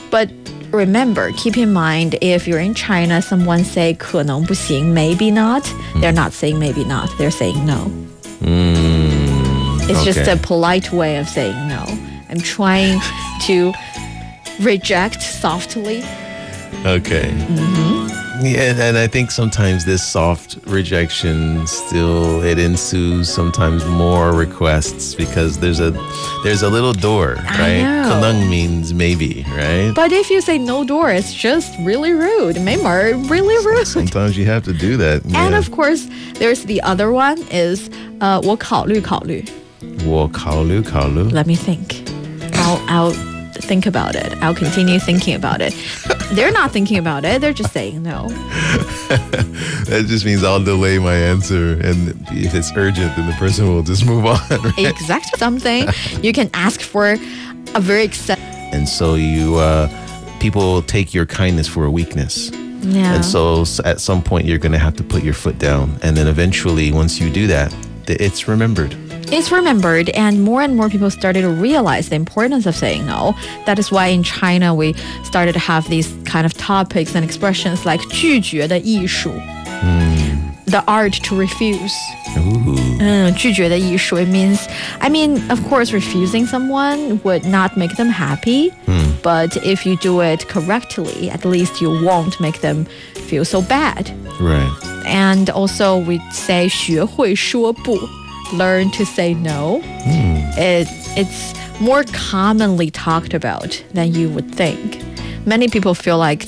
But remember, keep in mind, if you're in China, someone say 可能不行, maybe not. They're not saying maybe not. They're saying no. It's just a polite way of saying no. I'm trying to reject softly. Okay. Yeah, and I think sometimes this soft rejection still, it ensues sometimes more requests because there's a little door, right? 可能 means maybe, right? But if you say no door, it's just really rude. 没门, really rude. Sometimes you have to do that. And of course, there's the other one is 我考虑考虑. 我考虑考虑. Let me think. I'll think about it. I'll continue thinking about it. They're not thinking about it. They're just saying no. That just means I'll delay my answer. And if it's urgent, then the person will just move on. Right? Exactly. Something you can ask for a very And so people take your kindness for a weakness. Yeah. And so at some point, you're going to have to put your foot down. And then eventually, once you do that, it's remembered. It's remembered, and more people started to realize the importance of saying no. That is why in China we started to have these kind of topics and expressions like 拒绝的艺术, the art to refuse. 拒绝的艺术, it means, of course, refusing someone would not make them happy, but if you do it correctly, at least you won't make them feel so bad. Right. And also we say 学会说不. Learn to say no. It's more commonly talked about than you would think. Many people feel like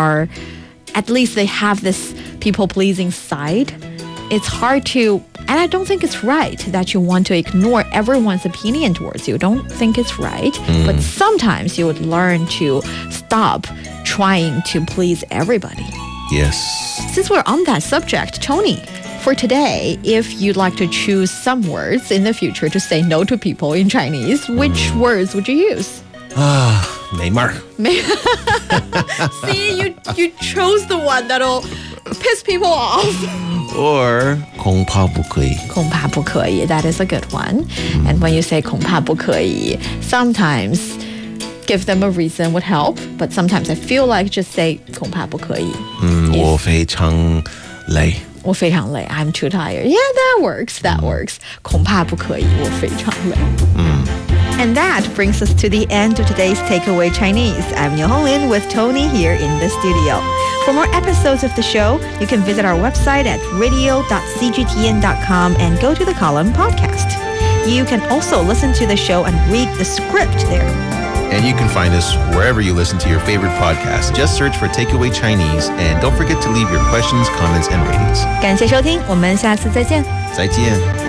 at least they have this people-pleasing side. It's hard to, and I don't think it's right that you want to ignore everyone's opinion towards you. Don't think it's right. But sometimes you would learn to stop trying to please everybody. Yes. Since we're on that subject, Tony, for today, if you'd like to choose some words in the future to say no to people in Chinese, which words would you use? 没门儿. See, you chose the one that'll piss people off. Or 恐怕不可以. 恐怕不可以, that is a good one. And when you say 恐怕不可以, sometimes give them a reason would help, but sometimes I feel like just say 恐怕不可以. 我非常累. 我非常累. I'm too tired. Yeah, that works. That works. 恐怕不可以. 我非常累. And that brings us to the end of today's Takeaway Chinese. I'm Niu Honglin with Tony here in the studio. For more episodes of the show, you can visit our website at radio.cgtn.com and go to the column podcast. You can also listen to the show and read the script there. And you can find us wherever you listen to your favorite podcast. Just search for Takeaway Chinese and don't forget to leave your questions, comments, and ratings. 感谢收听，我们下次再见。 再见。